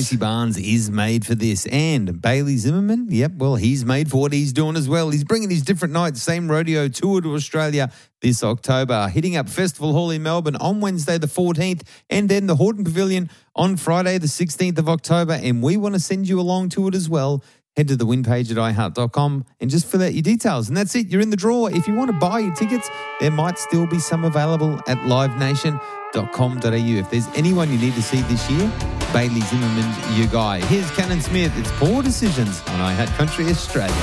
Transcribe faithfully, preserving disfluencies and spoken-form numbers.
Casey Barnes is made for this. And Bailey Zimmerman, yep, well, he's made for what he's doing as well. He's bringing his different nights, same rodeo tour to Australia this October, hitting up Festival Hall in Melbourne on Wednesday the fourteenth, and then the Horton Pavilion on Friday the sixteenth of October. And we want to send you along to it as well. Head to the win page at i heart dot com and just fill out your details. And that's it. You're in the draw. If you want to buy your tickets, there might still be some available at live nation dot com dot a u. If there's anyone you need to see this year, Bailey Zimmerman's your guy. Here's Cannon Smith. It's Poor Decisions on iHeart Country Australia.